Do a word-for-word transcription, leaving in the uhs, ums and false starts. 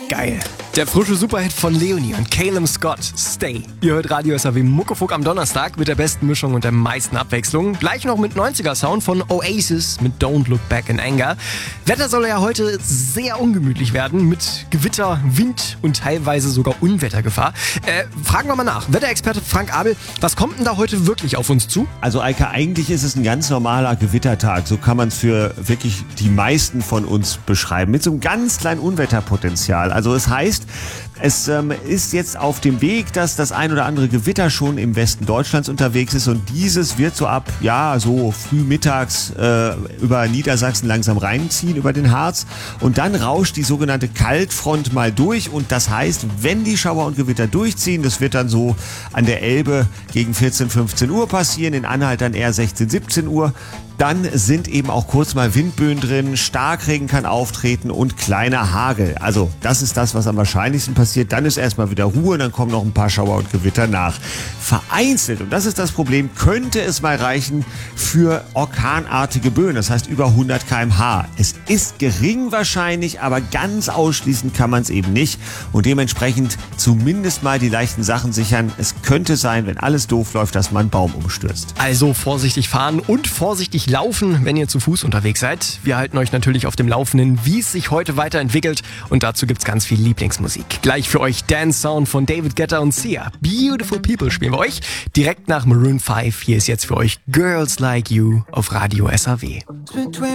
Geil. Der frische Superhit von Leonie und Calum Scott, Stay. Ihr hört Radio S A W Muckefuck am Donnerstag mit der besten Mischung und der meisten Abwechslung. Gleich noch mit neunziger-Sound von Oasis mit Don't Look Back in Anger. Wetter soll ja heute sehr ungemütlich werden mit Gewitter, Wind und teilweise sogar Unwettergefahr. Äh, fragen wir mal nach. Wetterexperte Frank Abel, was kommt denn da heute wirklich auf uns zu? Also Eike, eigentlich ist es ein ganz normaler Gewittertag. So kann man es für wirklich die meisten von uns beschreiben. Mit so einem ganz kleinen Unwetterpotenzial. Also es heißt, es ähm, ist jetzt auf dem Weg, dass das ein oder andere Gewitter schon im Westen Deutschlands unterwegs ist und dieses wird so ab, ja, so früh mittags äh, über Niedersachsen langsam reinziehen, über den Harz und dann rauscht die sogenannte Kaltfront mal durch und das heißt, wenn die Schauer und Gewitter durchziehen, das wird dann so an der Elbe gegen vierzehn, fünfzehn Uhr passieren, in Anhalt dann eher sechzehn, siebzehn Uhr, dann sind eben auch kurz mal Windböen drin, Starkregen kann auftreten und kleiner Hagel. Also das ist das, was am wahrscheinlichsten passiert. Dann ist erstmal wieder Ruhe, dann kommen noch ein paar Schauer und Gewitter nach. Vereinzelt, und das ist das Problem, könnte es mal reichen für orkanartige Böen, das heißt über hundert Kilometer pro Stunde. Es ist gering wahrscheinlich, aber ganz ausschließen kann man es eben nicht und dementsprechend zumindest mal die leichten Sachen sichern. Es könnte sein, wenn alles doof läuft, dass man einen Baum umstürzt. Also vorsichtig fahren und vorsichtig laufen, wenn ihr zu Fuß unterwegs seid. Wir halten euch natürlich auf dem Laufenden, wie es sich heute weiterentwickelt und dazu gibt's ganz viel Lieblingsmusik. Gleich für euch Dance Sound von David Guetta und Sia. Beautiful People spielen wir euch. Direkt nach Maroon fünf. Hier ist jetzt für euch Girls Like You auf Radio S A W.